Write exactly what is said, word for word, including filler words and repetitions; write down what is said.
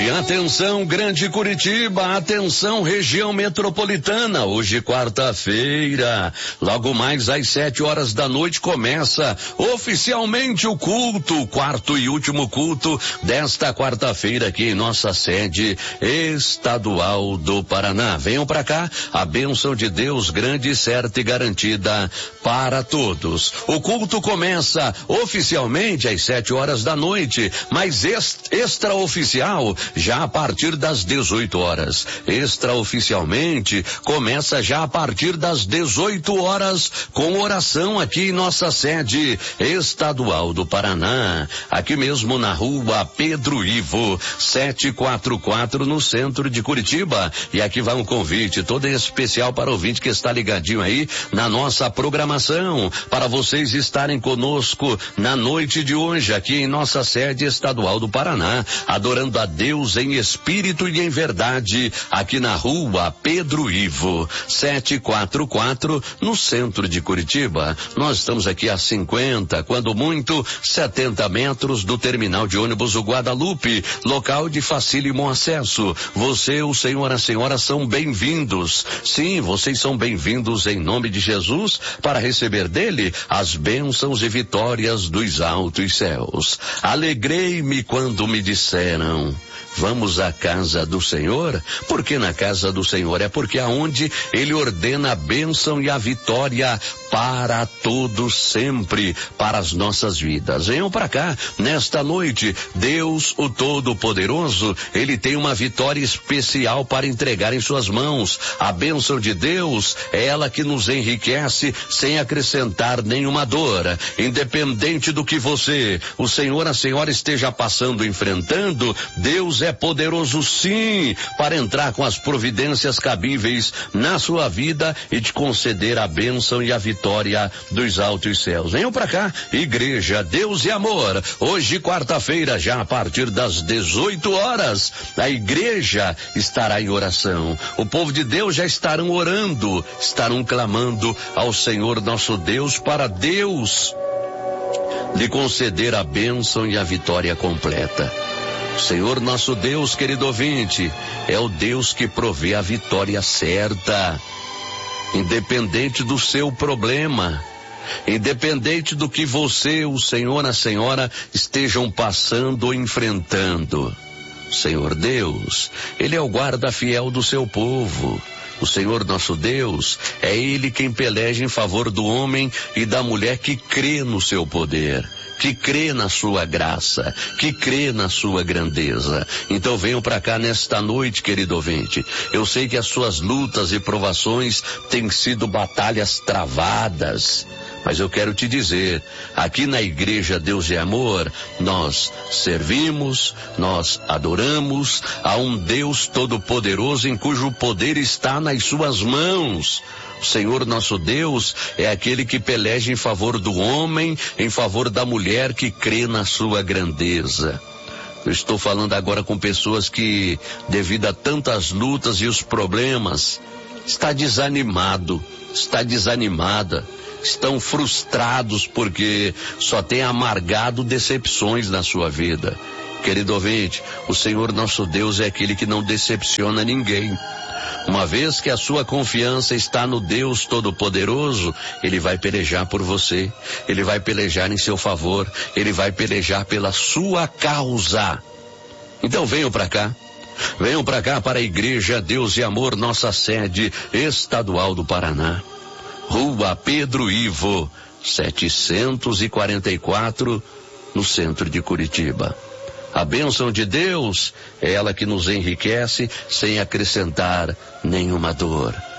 E atenção, Grande Curitiba, atenção, região metropolitana, hoje quarta-feira, logo mais às sete horas da noite começa oficialmente o culto, o quarto e último culto desta quarta-feira aqui em nossa sede estadual do Paraná. Venham para cá, a bênção de Deus grande, certa e garantida para todos. O culto começa oficialmente às sete horas da noite, mas extraoficial já a partir das dezoito horas. Extraoficialmente começa já a partir das dezoito horas com oração aqui em nossa sede estadual do Paraná, aqui mesmo na rua Pedro Ivo, setecentos e quarenta e quatro, no centro de Curitiba. E aqui vai um convite todo especial para o ouvinte que está ligadinho aí na nossa programação, para vocês estarem conosco na noite de hoje aqui em nossa sede estadual do Paraná, adorando a Deus em espírito e em verdade, aqui na rua Pedro Ivo, setecentos e quarenta e quatro, no centro de Curitiba. Nós estamos aqui a cinquenta, quando muito, setenta metros do terminal de ônibus o Guadalupe, local de facílimo acesso. Você, o senhor, a senhora são bem-vindos. Sim, vocês são bem-vindos em nome de Jesus para receber dele as bênçãos e vitórias dos altos céus. Alegrei-me quando me disseram: vamos à casa do Senhor, porque na casa do Senhor é porque aonde ele ordena a bênção e a vitória para todos sempre, para as nossas vidas. Venham para cá, nesta noite, Deus, o Todo-Poderoso, ele tem uma vitória especial para entregar em suas mãos. A bênção de Deus é ela que nos enriquece sem acrescentar nenhuma dor. Independente do que você, o Senhor, a senhora esteja passando, enfrentando, Deus é poderoso sim para entrar com as providências cabíveis na sua vida e te conceder a bênção e a vitória dos altos céus. Venham para cá, Igreja Deus e Amor. Hoje, quarta-feira, já a partir das dezoito horas, a igreja estará em oração. O povo de Deus já estarão orando, estarão clamando ao Senhor nosso Deus para Deus lhe conceder a bênção e a vitória completa. Senhor nosso Deus, querido ouvinte, é o Deus que provê a vitória certa, independente do seu problema, independente do que você, o Senhor, a senhora estejam passando ou enfrentando. Senhor Deus, ele é o guarda fiel do seu povo. O Senhor nosso Deus é ele quem peleja em favor do homem e da mulher que crê no seu poder, que crê na sua graça, que crê na sua grandeza. Então venham para cá nesta noite, querido ouvinte. Eu sei que as suas lutas e provações têm sido batalhas travadas, mas eu quero te dizer, aqui na Igreja Deus e Amor, nós servimos, nós adoramos a um Deus todo-poderoso em cujo poder está nas suas mãos. O Senhor nosso Deus é aquele que peleja em favor do homem, em favor da mulher que crê na sua grandeza. Eu estou falando agora com pessoas que, devido a tantas lutas e os problemas, está desanimado, está desanimada, estão frustrados porque só tem amargado decepções na sua vida. Querido ouvinte, o Senhor nosso Deus é aquele que não decepciona ninguém. Uma vez que a sua confiança está no Deus Todo-Poderoso, ele vai pelejar por você, ele vai pelejar em seu favor, ele vai pelejar pela sua causa. Então venham para cá, venham para cá para a Igreja Deus e Amor, nossa sede estadual do Paraná. Rua Pedro Ivo, setecentos e quarenta e quatro, no centro de Curitiba. A bênção de Deus é ela que nos enriquece sem acrescentar nenhuma dor.